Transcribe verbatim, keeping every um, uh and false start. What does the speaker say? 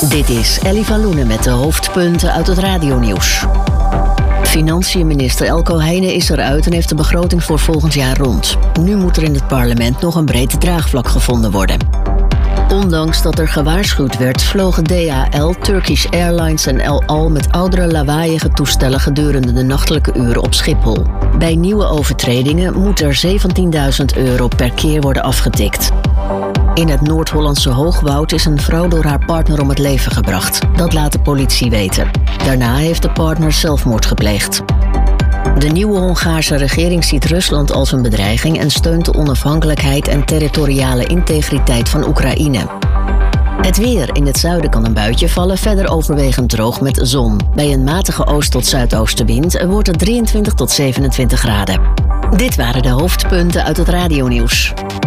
Dit is Ellie van Loenen met de hoofdpunten uit het radionieuws. Financiën-minister Elko Heijnen is eruit en heeft de begroting voor volgend jaar rond. Nu moet er in het parlement nog een breed draagvlak gevonden worden. Ondanks dat er gewaarschuwd werd, vlogen D H L, Turkish Airlines en El Al met oudere lawaaiige toestellen gedurende de nachtelijke uren op Schiphol. Bij nieuwe overtredingen moet er zeventienduizend euro per keer worden afgetikt. In het Noord-Hollandse Hoogwoud is een vrouw door haar partner om het leven gebracht. Dat laat de politie weten. Daarna heeft de partner zelfmoord gepleegd. De nieuwe Hongaarse regering ziet Rusland als een bedreiging en steunt de onafhankelijkheid en territoriale integriteit van Oekraïne. Het weer. In het zuiden kan een buitje vallen, verder overwegend droog met zon. Bij een matige oost- tot zuidoostenwind wordt het drieëntwintig tot zevenentwintig graden. Dit waren de hoofdpunten uit het radionieuws.